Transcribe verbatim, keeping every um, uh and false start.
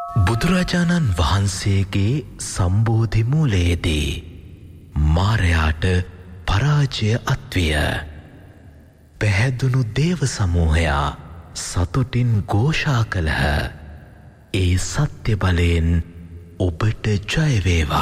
බුදුරජාණන් වහන්සේගේ සම්බෝධි මූලයේදී මාරයාට පරාජය අත්විය. පැහැදුණු දේව සමූහයා සතුටින් ഘോഷා කළහ. ඒ සත්‍ය බලයෙන් ඔබට ජය වේවා.